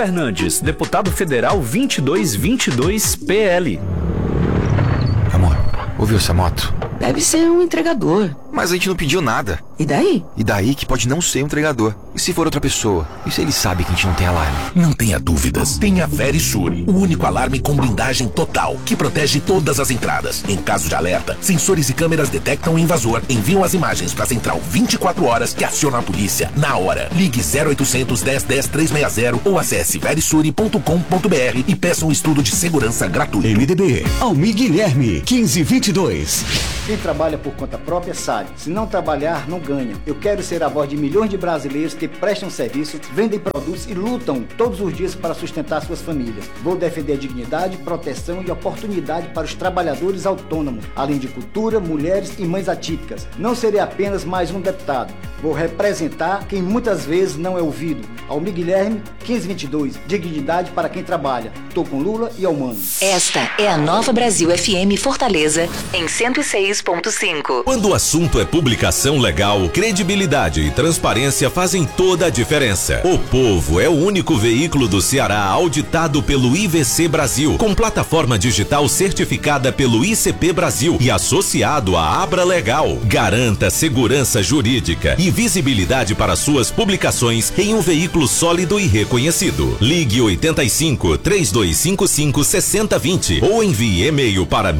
Fernandes, deputado federal 2222 PL. Amor, ouviu essa moto? Deve ser um entregador. Mas a gente não pediu nada. E daí? E daí que pode não ser um entregador. E se for outra pessoa? E se ele sabe que a gente não tem alarme? Não tenha dúvidas. Tenha Verisure, o único alarme com blindagem total, que protege todas as entradas. Em caso de alerta, sensores e câmeras detectam o invasor, enviam as imagens para a central 24 horas que aciona a polícia na hora. Ligue 0800 10 10 360 ou acesse verisure.com.br e peça um estudo de segurança gratuito. MDB, Almir Guilherme, 1522. Quem trabalha por conta própria sabe, se não trabalhar, não ganha. Eu quero ser a voz de milhões de brasileiros que prestam serviço, vendem produtos e lutam todos os dias para sustentar suas famílias. Vou defender a dignidade, proteção e oportunidade para os trabalhadores autônomos, além de cultura, mulheres e mães atípicas. Não serei apenas mais um deputado. Vou representar quem muitas vezes não é ouvido. Almir Guilherme, 1522. Dignidade para quem trabalha. Tô com Lula e Almano. Esta é a Nova Brasil FM Fortaleza, em 106.5. Quando o assunto é publicação legal, credibilidade e transparência fazem toda a diferença. O Povo é o único veículo do Ceará auditado pelo IVC Brasil, com plataforma digital certificada pelo ICP Brasil e associado à Abra Legal. Garanta segurança jurídica e visibilidade para suas publicações em um veículo sólido e reconhecido. Ligue 85 3255 6020 ou envie e-mail para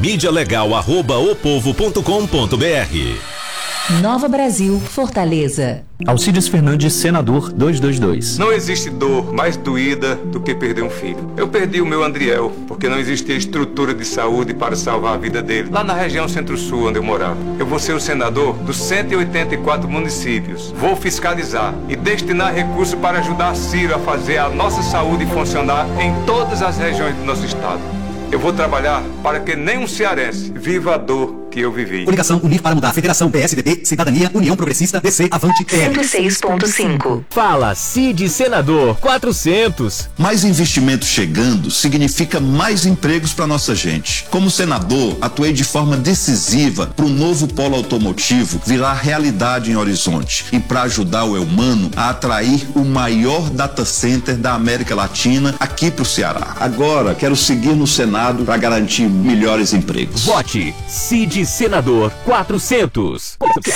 medialegal@opovo.com.br. Nova Brasil, Fortaleza. Alcides Fernandes, senador 222. Não existe dor mais doída do que perder um filho. Eu perdi o meu Andriel, porque não existia estrutura de saúde para salvar a vida dele, lá na região Centro-Sul, onde eu morava. Eu vou ser o senador dos 184 municípios. Vou fiscalizar e destinar recursos para ajudar Ciro a fazer a nossa saúde funcionar em todas as regiões do nosso estado. Eu vou trabalhar para que nenhum cearense viva a dor que eu vivi. Coligação Unir para Mudar, Federação PSDB, Cidadania, União Progressista, DC, Avante, PL. 106.5. Fala, Cid Senador 400. Mais investimentos chegando significa mais empregos para nossa gente. Como senador, atuei de forma decisiva para o novo polo automotivo virar realidade em Horizonte e para ajudar o Eumano a atrair o maior data center da América Latina aqui para o Ceará. Agora, quero seguir no Senado para garantir melhores empregos. Vote Cid Senador 400.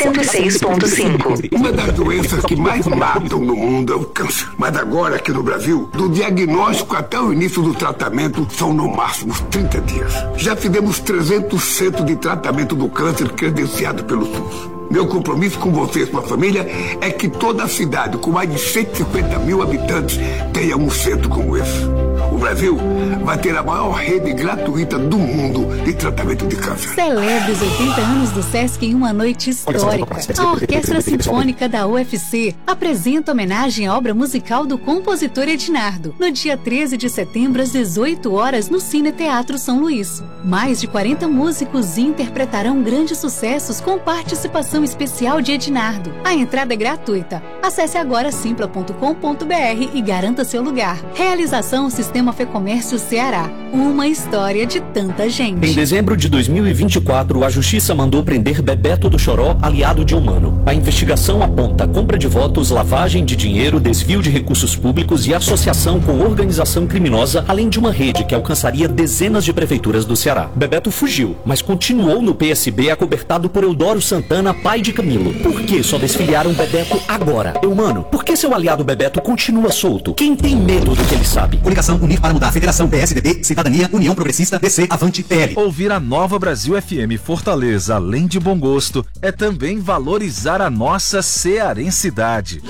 106.5. Uma das doenças que mais matam no mundo é o câncer. Mas agora, aqui no Brasil, do diagnóstico até o início do tratamento, são no máximo 30 dias. Já fizemos 300 centros de tratamento do câncer credenciado pelo SUS. Meu compromisso com você e sua família é que toda a cidade, com mais de 150 mil habitantes, tenha um centro como esse. O Brasil vai ter a maior rede gratuita do mundo de tratamento de câncer. Celebre os 80 anos do Sesc em uma noite histórica. A Orquestra Sinfônica da UFC apresenta homenagem à obra musical do compositor Ednardo, no dia 13 de setembro, às 18 horas, no Cine Teatro São Luís. Mais de 40 músicos interpretarão grandes sucessos com participação especial de Ednardo. A entrada é gratuita. Acesse agora simpla.com.br e garanta seu lugar. Realização Sistema Fecomércio Ceará. Uma história de tanta gente. Em dezembro de 2024, a Justiça mandou prender Bebeto do Choró, aliado de Eumano. A investigação aponta compra de votos, lavagem de dinheiro, desvio de recursos públicos e associação com organização criminosa, além de uma rede que alcançaria dezenas de prefeituras do Ceará. Bebeto fugiu, mas continuou no PSB acobertado por Eudoro Santana, pai de Camilo. Por que só desfiliaram Bebeto agora? Eumano, por que seu aliado Bebeto continua solto? Quem tem medo do que ele sabe? Coligação Unir para Mudar, Federação PSDB, Cidadania, União Progressista, DC, Avante, PL. Ouvir a Nova Brasil FM Fortaleza, além de bom gosto, é também valorizar a nossa cearensidade.